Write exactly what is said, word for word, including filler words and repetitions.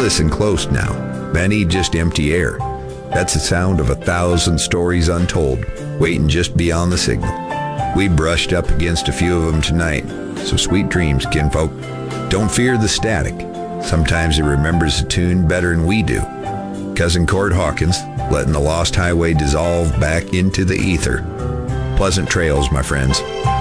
listen close now. That ain't just empty air. That's the sound of a thousand stories untold, waiting just beyond the signal. We brushed up against a few of them tonight, so sweet dreams, kinfolk. Don't fear the static. Sometimes it remembers the tune better than we do. Cousin Cord Hawkins, letting the lost highway dissolve back into the ether. Pleasant trails, my friends.